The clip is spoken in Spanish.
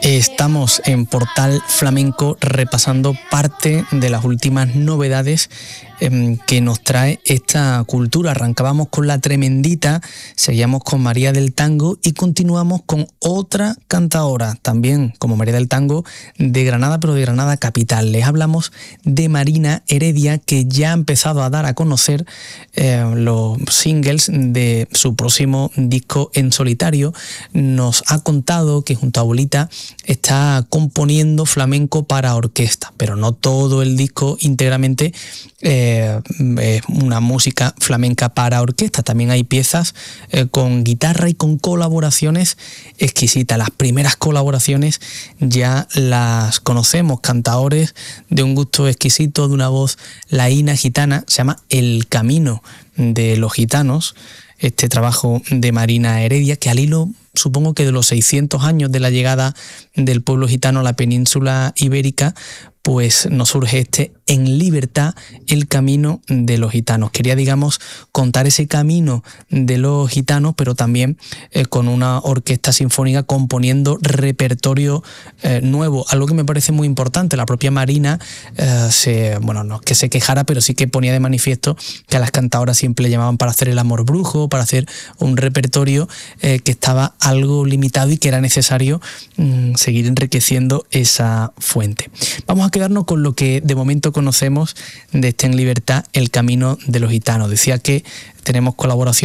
Estamos en Portal Flamenco repasando parte de las últimas novedades que nos trae esta cultura. Arrancábamos con La Tremendita, seguíamos con María del Tango y continuamos con otra cantaora, también como María del Tango, de Granada, pero de Granada capital. Les hablamos de Marina Heredia, que ya ha empezado a dar a conocer los singles de su próximo disco en solitario. Nos ha contado que junto a Bolita está componiendo flamenco para orquesta, pero no todo el disco íntegramente es una música flamenca para orquesta. También hay piezas con guitarra y con colaboraciones exquisitas. Las primeras colaboraciones ya las conocemos, cantaores de un gusto exquisito, de una voz laína gitana. Se llama El Camino de los Gitanos, este trabajo de Marina Heredia, que al hilo, supongo que de los 600 años de la llegada del pueblo gitano a la península ibérica, pues nos surge este En Libertad, el camino de los gitanos. Quería, digamos, contar ese camino de los gitanos, pero también con una orquesta sinfónica componiendo repertorio nuevo, algo que me parece muy importante. La propia Marina, no es que se quejara, pero sí que ponía de manifiesto que a las cantadoras siempre le llamaban para hacer el amor brujo, para hacer un repertorio que estaba algo limitado y que era necesario seguir enriqueciendo esa fuente. Vamos a quedarnos con lo que de momento conocemos de este En Libertad, el camino de los gitanos. Decía que tenemos colaboración